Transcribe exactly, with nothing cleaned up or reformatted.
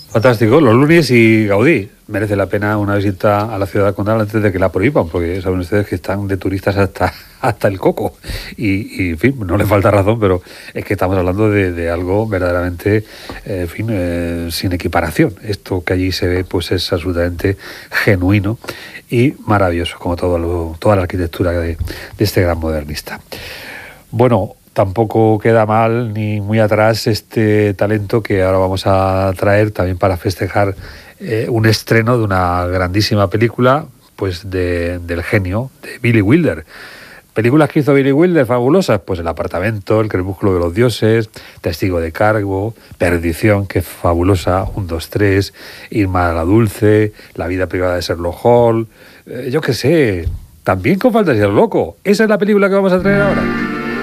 Fantástico, los lunes y Gaudí. Merece la pena una visita a la ciudad condal antes de que la prohíban, porque saben ustedes que están de turistas hasta, hasta el coco. Y, y, en fin, no les falta razón, pero es que estamos hablando de, de algo verdaderamente, eh, en fin, eh, sin equiparación. Esto que allí se ve, pues es absolutamente genuino y maravilloso, como todo lo, toda la arquitectura de, de este gran modernista. Bueno, tampoco queda mal ni muy atrás este talento que ahora vamos a traer también para festejar eh, un estreno de una grandísima película, pues de, del genio de Billy Wilder. Películas que hizo Billy Wilder fabulosas, pues El apartamento, El crepúsculo de los dioses, Testigo de cargo, Perdición, que es fabulosa, un, dos, tres, Irma la dulce, La vida privada de Sherlock Holmes, eh, yo qué sé, también con Fantasía loco. Esa es la película que vamos a traer ahora.